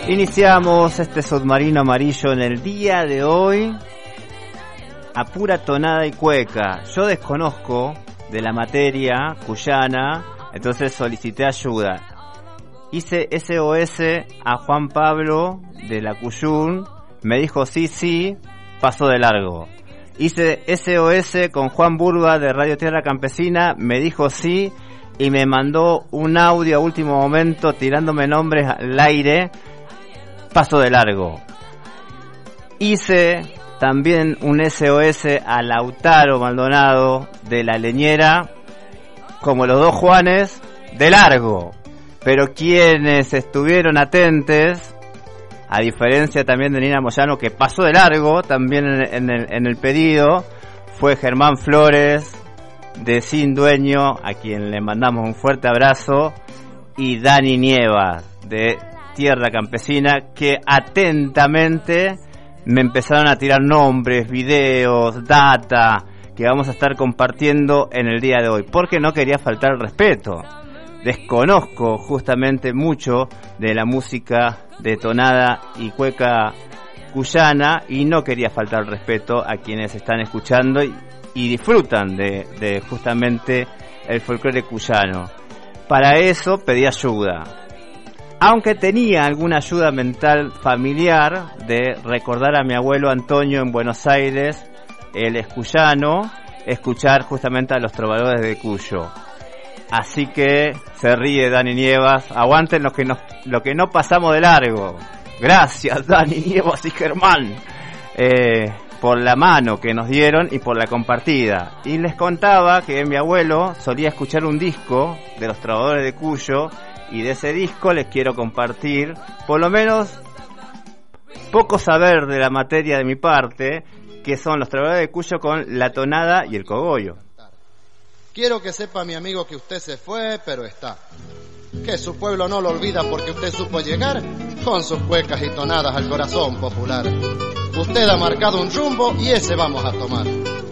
Iniciamos este submarino amarillo en el día de hoy a pura tonada y cueca. Yo desconozco de la materia cuyana, entonces solicité ayuda. Hice SOS a Juan Pablo de la Cuyún, me dijo sí, pasó de largo. Hice SOS con Juan Burba de Radio Tierra Campesina, me dijo sí y me mandó un audio a último momento tirándome nombres al aire, pasó de largo. Hice también un SOS a Lautaro Maldonado de La Leñera, como los dos Juanes, de largo. Pero quienes estuvieron atentes, a diferencia también de Nina Moyano, que pasó de largo también en el pedido, fue Germán Flores de Sin Dueño, a quien le mandamos un fuerte abrazo, y Dani Nievas de Tierra Campesina, que atentamente me empezaron a tirar nombres, videos, data, que vamos a estar compartiendo en el día de hoy, porque no quería faltar el respeto. Desconozco justamente mucho de la música de tonada y cueca cuyana y no quería faltar el respeto a quienes están escuchando y disfrutan de justamente el folclore cuyano. Para eso pedí ayuda, aunque tenía alguna ayuda mental familiar de recordar a mi abuelo Antonio en Buenos Aires, él es cuyano, escuchar justamente a los trovadores de Cuyo. Así que se ríe Dani Nievas, aguanten lo que no pasamos de largo. Gracias Dani Nievas y Germán por la mano que nos dieron y por la compartida. Y les contaba que mi abuelo solía escuchar un disco de los trovadores de Cuyo, y de ese disco les quiero compartir por lo menos poco saber de la materia de mi parte, que son los trovadores de Cuyo con la tonada y el cogollo. Quiero que sepa mi amigo que usted se fue, pero está. Que su pueblo no lo olvida porque usted supo llegar con sus cuecas y tonadas al corazón popular. Usted ha marcado un rumbo y ese vamos a tomar.